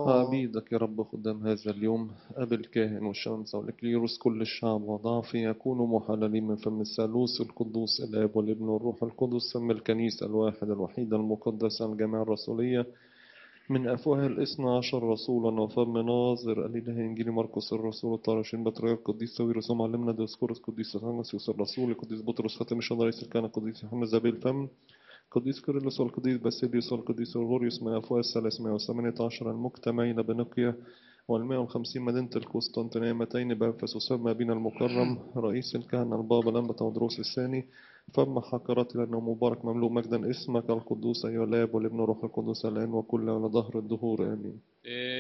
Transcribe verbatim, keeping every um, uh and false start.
عبيدك يا رب خدام هذا اليوم، أب الكاهن والشمس والإكليروس كل الشعب وضعفي يكونوا محللين من فم الثالوث القدوس الآب والابن والروح القدس فم الكنيسة الواحدة الوحيدة المقدسة الجامعة الرسولية من أفواه الاثنى عشر رسولا وفم ناظر الإله إنجيل مرقس الرسول الطارشين بطريرك قديس ساويرس معلمنا ديسقورس قديس أثناسيوس الرسول قديس بطرس خاتم الشهداء رئيس الكهنة قديس يوحنا ذبي الفم قديس كيرلس والقديس باسيليوس والقديس غوريوس من أفواه الثلاثمائة وثمانية عشر المجتمعين بنقيا والمائة وخمسين مدينة القسطنطينيتين بأنفسوس ما بين المكرم رئيس الكهنة البابا لمبة تودروس الثاني فم حقرات لأنه مبارك مملوء مجدا اسمك القدوس أيها الآب والابن والروح القدس الآن وكل على ظهر الدهور آمين.